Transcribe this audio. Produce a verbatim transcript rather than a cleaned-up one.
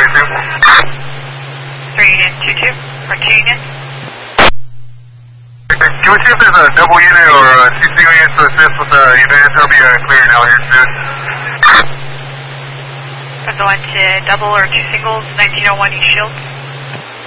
two. three Union two two, or two Union. Can we see if there's a double unit or a C C unit to assist with the event? I'll be uh, clearing out here soon. I'm going to double or two singles, nineteen oh one East Shields.